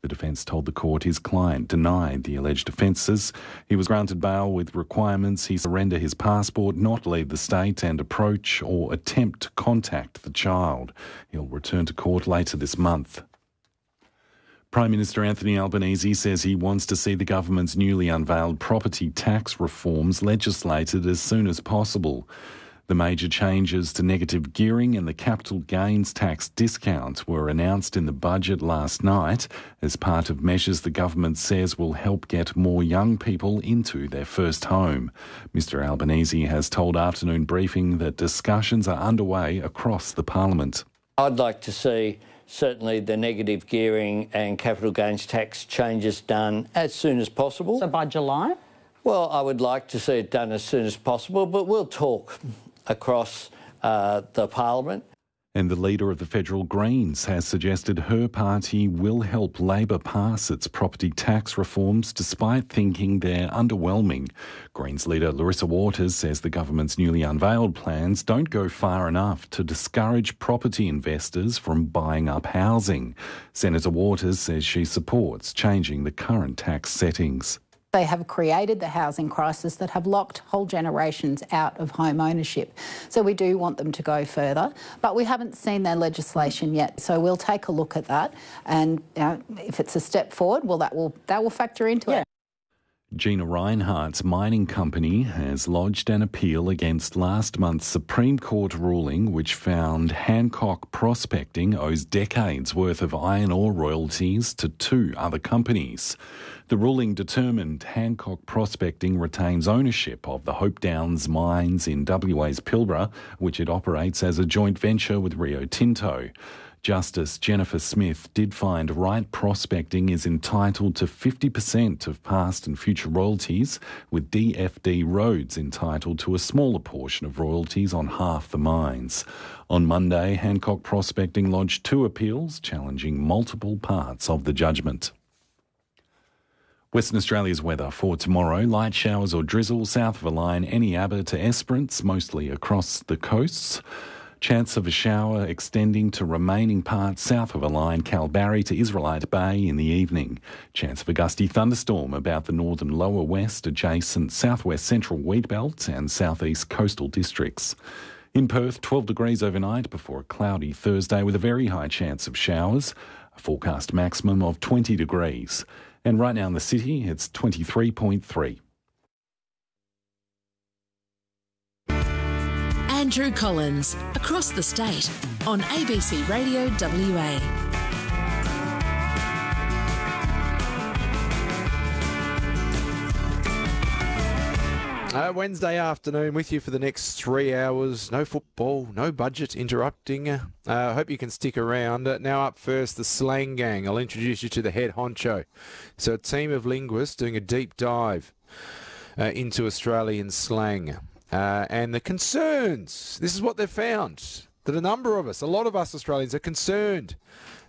The defence told the court his client denied the alleged offences. He was granted bail with requirements he surrender his passport, not leave the state and approach or attempt to contact the child. He'll return to court later this month. Prime Minister Anthony Albanese says he wants to see the government's newly unveiled property tax reforms legislated as soon as possible. The major changes to negative gearing and the capital gains tax discount were announced in the budget last night as part of measures the government says will help get more young people into their first home. Mr Albanese has told Afternoon Briefing that discussions are underway across the Parliament. I'd like to see certainly the negative gearing and capital gains tax changes done as soon as possible. So by July? Well, I would like to see it done as soon as possible, but we'll talk across the Parliament. And the leader of the Federal Greens has suggested her party will help Labor pass its property tax reforms despite thinking they're underwhelming. Greens leader Larissa Waters says the government's newly unveiled plans don't go far enough to discourage property investors from buying up housing. Senator Waters says she supports changing the current tax settings. They have created the housing crisis that have locked whole generations out of home ownership. So we do want them to go further, but we haven't seen their legislation yet. So we'll take a look at that, and if it's a step forward, well, that will factor into it. Gina Rinehart's mining company has lodged an appeal against last month's Supreme Court ruling which found Hancock Prospecting owes decades worth of iron ore royalties to two other companies. The ruling determined Hancock Prospecting retains ownership of the Hope Downs mines in WA's Pilbara, which it operates as a joint venture with Rio Tinto. Justice Jennifer Smith did find Wright Prospecting is entitled to 50% of past and future royalties, with DFD Roads entitled to a smaller portion of royalties on half the mines. On Monday, Hancock Prospecting lodged two appeals challenging multiple parts of the judgment. Western Australia's weather for tomorrow: light showers or drizzle south of a line, Eneabba to Esperance, mostly across the coasts. Chance of a shower extending to remaining parts south of a line, Kalbarri to Israelite Bay in the evening. Chance of a gusty thunderstorm about the northern lower west, adjacent southwest central wheatbelt and southeast coastal districts. In Perth, 12 degrees overnight before a cloudy Thursday with a very high chance of showers. A forecast maximum of 20 degrees. And right now in the city, it's 23.3. Andrew Collins, across the state, on ABC Radio WA. Wednesday afternoon with you for the next 3 hours. No football, no budget interrupting. I hope you can stick around. Now up first, the Slang Gang. I'll introduce you to the head honcho. So a team of linguists doing a deep dive into Australian slang. And the concerns. This is what they've found. That a lot of us Australians are concerned